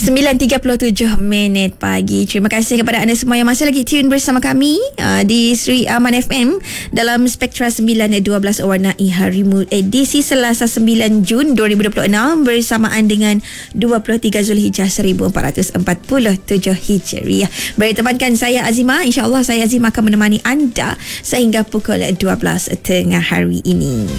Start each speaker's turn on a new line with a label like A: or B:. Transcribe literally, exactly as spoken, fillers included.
A: sembilan tiga puluh tujuh minit pagi. Terima kasih kepada anda semua yang masih lagi tune bersama kami uh, di Sri Aman F M dalam Spektra sembilan dua belas Warnai Harimu edisi Selasa sembilan Jun dua ribu dua puluh enam bersamaan dengan dua puluh tiga Zulhijjah seribu empat ratus empat puluh tujuh Hijriah. Bertemankan saya Azimah. InsyaAllah saya Azimah akan menemani anda sehingga pukul dua belas tengah hari ini.